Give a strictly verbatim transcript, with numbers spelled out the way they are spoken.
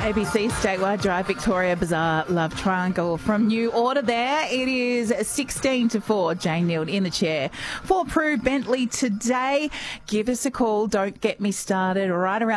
A B C Statewide Drive, Victoria Bazaar, Love Triangle. From New Order there, it is sixteen to four. Jane Neild in the chair for Prue Bentley today. Give us a call. Don't get me started right around